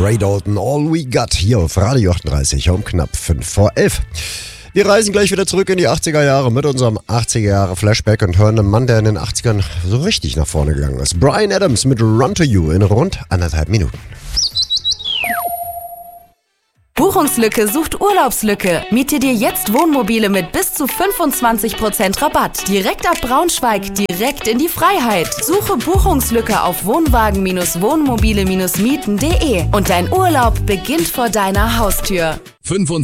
Ray Dalton, All We Got, hier auf Radio 38, um knapp 5 vor 11. Wir reisen gleich wieder zurück in die 80er Jahre mit unserem 80er Jahre Flashback und hören einen Mann, der in den 80ern so richtig nach vorne gegangen ist. Bryan Adams mit Run to You in rund 1,5 Minuten. Buchungslücke sucht Urlaubslücke. Miete dir jetzt Wohnmobile mit bis zu 25% Rabatt. Direkt ab Braunschweig, direkt in die Freiheit. Suche Buchungslücke auf Wohnwagen-Wohnmobile-mieten.de und dein Urlaub beginnt vor deiner Haustür.